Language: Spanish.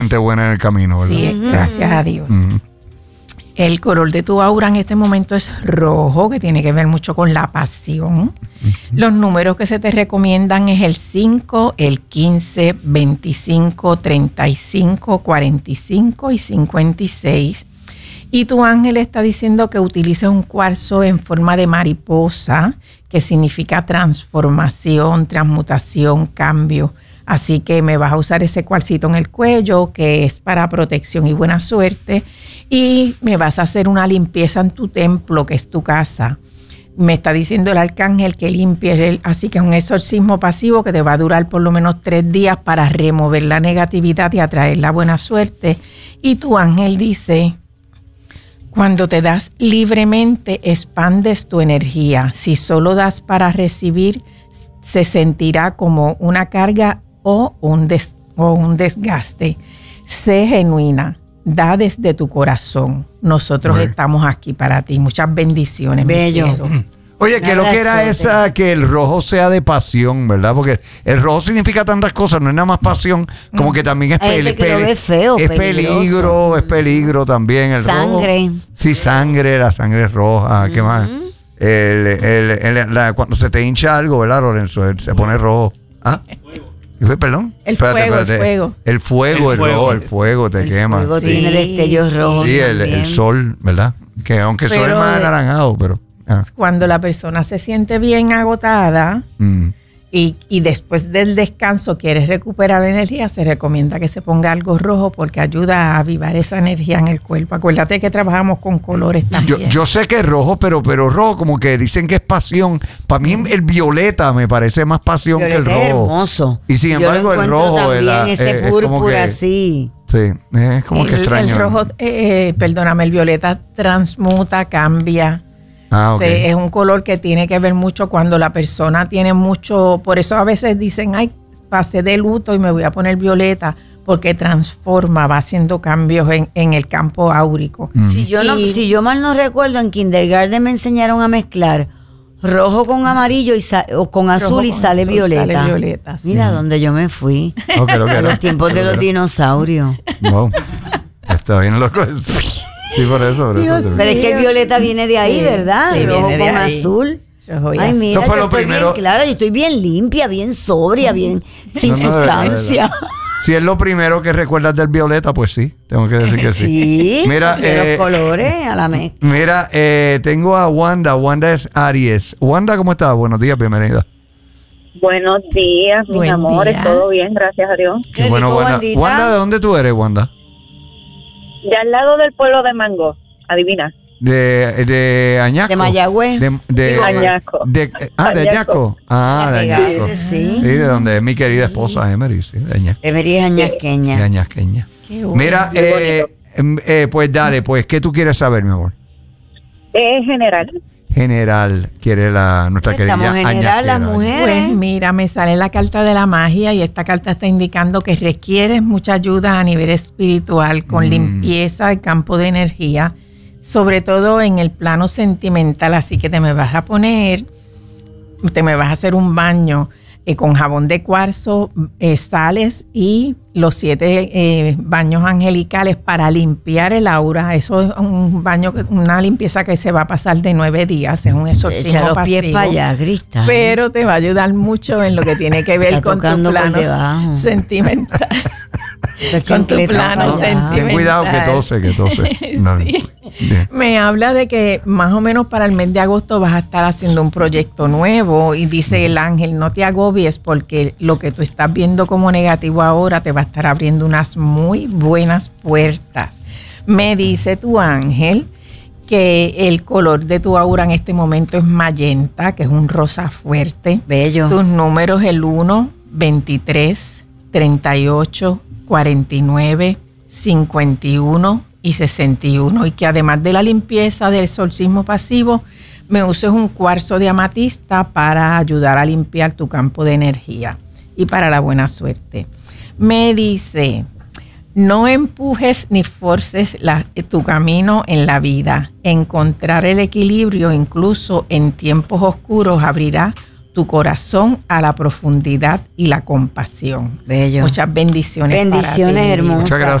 gente buena en el camino, ¿verdad? Sí, gracias a Dios. El color de tu aura en este momento es rojo, que tiene que ver mucho con la pasión. Los números que se te recomiendan es el 5, el 15, 25, 35, 45 y 56. Y tu ángel está diciendo que utilices un cuarzo en forma de mariposa, que significa transformación, transmutación, cambio. Así que me vas a usar ese cuarcito en el cuello, que es para protección y buena suerte. Y me vas a hacer una limpieza en tu templo, que es tu casa. Me está diciendo el arcángel que limpies, así que es un exorcismo pasivo que te va a durar por lo menos 3 días para remover la negatividad y atraer la buena suerte. Y tu ángel dice: cuando te das libremente, expandes tu energía. Si solo das para recibir, se sentirá como una carga o un desgaste. Sé genuina, da desde tu corazón. Nosotros estamos aquí para ti. Muchas bendiciones. Bello. Oye, que lo que era esa, que el rojo sea de pasión, ¿verdad? Porque el rojo significa tantas cosas, no es nada más pasión, como que también es peligro, es peligro también el sangre. Rojo. Sí, sangre, la sangre roja, ¿qué más? Cuando se te hincha algo, ¿verdad, Lorenzo? Se pone rojo. ¿Ah? Perdón. El fuego. El fuego te quema. El fuego tiene destellos rojos. Sí, el sol, ¿verdad? Que aunque el sol es más anaranjado, pero... Cuando la persona se siente bien agotada y después del descanso quieres recuperar energía, se recomienda que se ponga algo rojo porque ayuda a avivar esa energía en el cuerpo. Acuérdate que trabajamos con colores también. Yo sé que es rojo, pero rojo como que dicen que es pasión. Para mí el violeta me parece más pasión que el rojo. Es hermoso. Y sin embargo el rojo también ese púrpura así. Sí, es como que extraño. El rojo, perdóname, el violeta transmuta, cambia. Okay. Es un color que tiene que ver mucho cuando la persona tiene mucho, por eso a veces dicen, ay, pasé de luto y me voy a poner violeta, porque transforma, va haciendo cambios en el campo áurico. Si yo mal no recuerdo, en kindergarten me enseñaron a mezclar rojo con amarillo o con azul y sale violeta. Sale violeta, sí. Mira dónde yo me fui. A los tiempos de los dinosaurios. Wow. Está bien loco eso. Sí, por eso. Pero es que el violeta viene de ahí, ¿verdad? Sí, rojo viene con ahí. azul. Ay, mira, eso fue yo lo estoy primero. bien clara, yo estoy bien limpia, bien sobria, bien sin sustancia. Si es lo primero que recuerdas del violeta, pues sí, tengo que decir que sí. Sí, mira, de los colores a la mezcla. Mira, tengo a Wanda. Wanda es Aries. Wanda, ¿cómo estás? Buenos días, bienvenida. Buenos días, mis amores, todo bien, gracias a Dios. Qué bueno, Wanda. Wanda, ¿de dónde tú eres, Wanda? De al lado del pueblo de Mango, adivina. De Añasco. De Mayagüez. De Añasco. De Añasco. Ah, de Añasco. Sí. Sí, de donde es mi querida esposa Emery, sí, de Añasco. Emery es añasqueña. De Añasqueña. Qué bueno. Mira, pues dale, pues, ¿qué tú quieres saber, mi amor? General, quiere nuestra querida Estamos general, las mujeres. Pues mira, me sale la carta de la magia y esta carta está indicando que requieres mucha ayuda a nivel espiritual con limpieza del campo de energía, sobre todo en el plano sentimental, así que te me vas a hacer un baño con jabón de cuarzo, sales y los 7 baños angelicales para limpiar el aura. Eso es un baño, una limpieza que se va a pasar de 9 días, es un exorcismo Echa los pasivo, pies para allá, Cristal. pero te va a ayudar mucho en lo que tiene que ver con tu plano sentimental. Con tu plano sentimental. Ten cuidado que tose. Sí. Me habla de que más o menos para el mes de agosto vas a estar haciendo un proyecto nuevo y dice el ángel, no te agobies porque lo que tú estás viendo como negativo ahora te va a estar abriendo unas muy buenas puertas. Me dice tu ángel que el color de tu aura en este momento es magenta, que es un rosa fuerte. Bello. Tus números el 1, 23, 38, 49, 51 y 61, y que además de la limpieza del exorcismo pasivo, me uses un cuarzo de amatista para ayudar a limpiar tu campo de energía y para la buena suerte. Me dice, no empujes ni forces tu camino en la vida. Encontrar el equilibrio incluso en tiempos oscuros abrirá tu corazón a la profundidad y la compasión. Bello. Muchas bendiciones. Bendiciones, para ti, hermosas. Muchas gracias.